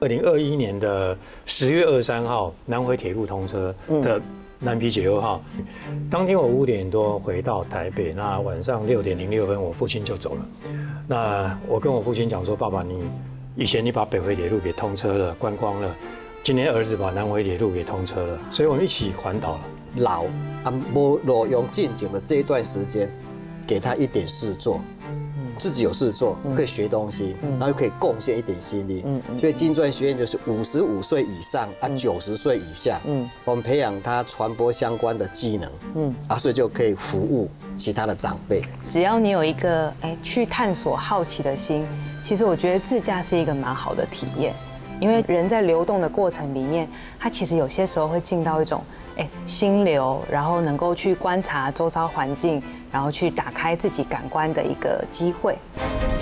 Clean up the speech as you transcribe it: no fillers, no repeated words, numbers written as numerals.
2021年的10月23号，南回铁路通车的南皮解忧号。当天我5点多回到台北，那晚上6点06分，我父亲就走了。那我跟我父亲讲说：“爸爸，以前你把北回铁路给通车了，观光了，今天儿子把南回铁路给通车了，所以我们一起环岛了。” 老没路用进景的这一段时间，给他一点事做。自己有事做，可以学东西，然后又可以贡献一点心力。所以金传学院就是55岁以上90岁以下，我们培养他传播相关的技能，所以就可以服务其他的长辈。 只要你有一个去探索好奇的心，其实我觉得自驾是一个蛮好的体验。因为人在流动的过程里面，他其实有些时候会进到一种心流，然后能够去观察周遭环境，然后去打开自己感官的一个机会。